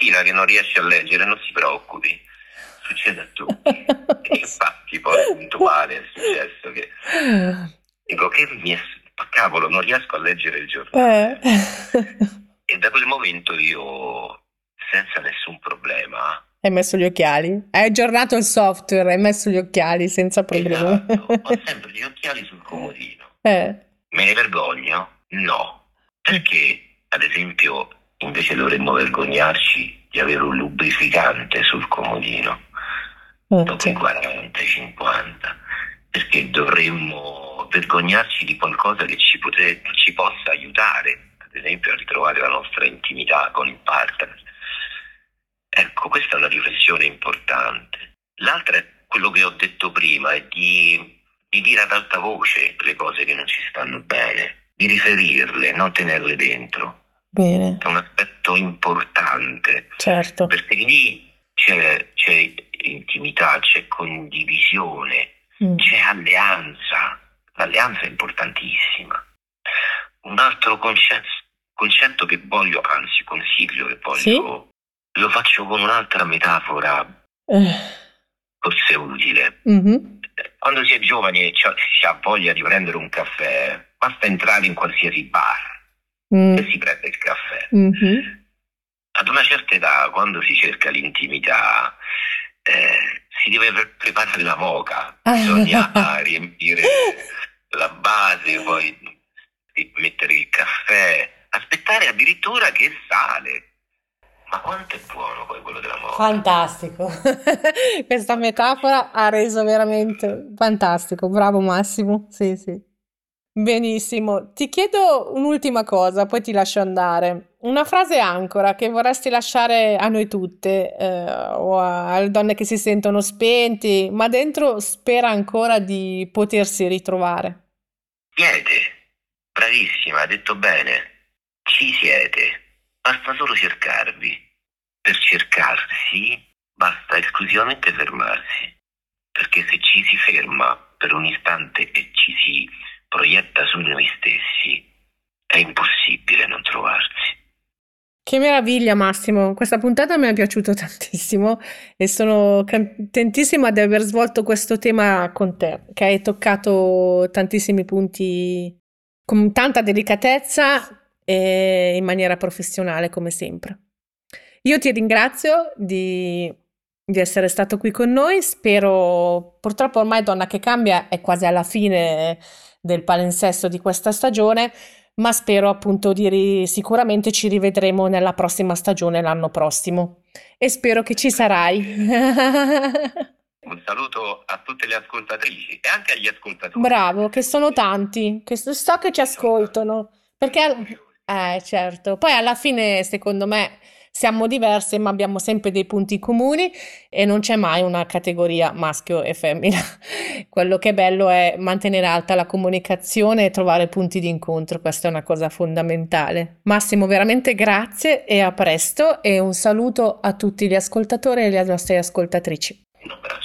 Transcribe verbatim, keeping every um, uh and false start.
mattina che non riesce a leggere, non si preoccupi, succede a tutti. E infatti poi puntuale è successo che dico che mi è cavolo, non riesco a leggere il giornale. Eh. E da quel momento io, senza nessun problema, Hai messo gli occhiali? Hai aggiornato il software, hai messo gli occhiali senza problemi. esatto, ho sempre gli occhiali sul comodino. Eh. Me ne vergogno? No. Perché, ad esempio, invece dovremmo vergognarci di avere un lubrificante sul comodino dopo i quaranta, cinquanta, perché dovremmo vergognarci di qualcosa che ci, pote- ci possa aiutare, ad esempio, a ritrovare la nostra intimità con il partner. Ecco, questa è una riflessione importante. L'altra è quello che ho detto prima, è di, di dire ad alta voce le cose che non ci stanno bene, di riferirle, non tenerle dentro. Bene. È un aspetto importante. Certo. Perché lì c'è, c'è intimità, c'è condivisione, mm. c'è alleanza. L'alleanza è importantissima. Un altro concetto, concetto che voglio, anzi consiglio che voglio, sì? Lo faccio con un'altra metafora, eh. forse utile. Mm-hmm. Quando si è giovani e si ha voglia di prendere un caffè, basta entrare in qualsiasi bar mm. e si prende il caffè. Mm-hmm. Ad una certa età, quando si cerca l'intimità, eh, si deve preparare la moka, bisogna riempire la base, poi mettere il caffè, aspettare addirittura che sale. Ma quanto è buono poi quello della moka? Fantastico. Questa metafora ha reso veramente fantastico. Bravo Massimo. Sì, sì. Benissimo. Ti chiedo un'ultima cosa, poi ti lascio andare. Una frase ancora che vorresti lasciare a noi tutte, eh, o a- alle donne che si sentono spenti, ma dentro spera ancora di potersi ritrovare. Siete, bravissima, hai detto bene. Ci siete. Basta solo cercarvi. Per cercarsi basta esclusivamente fermarsi, perché se ci si ferma per un istante e ci si proietta su noi stessi, è impossibile non trovarsi. Che meraviglia Massimo, questa puntata mi è piaciuta tantissimo e sono contentissima di aver svolto questo tema con te, che hai toccato tantissimi punti con tanta delicatezza e in maniera professionale come sempre. Io ti ringrazio di, di essere stato qui con noi, spero, purtroppo ormai Donna che Cambia è quasi alla fine del palinsesto di questa stagione, ma spero appunto di ri- sicuramente ci rivedremo nella prossima stagione l'anno prossimo e spero che ci sarai. Un saluto a tutte le ascoltatrici e anche agli ascoltatori. Bravo, che sono tanti, che so so che ci ascoltano, perché eh certo, poi alla fine secondo me siamo diverse ma abbiamo sempre dei punti comuni e non c'è mai una categoria maschio e femmina. Quello che è bello è mantenere alta la comunicazione e trovare punti di incontro, questa è una cosa fondamentale. Massimo, veramente grazie e a presto e un saluto a tutti gli ascoltatori e le nostre ascoltatrici. Un abbraccio.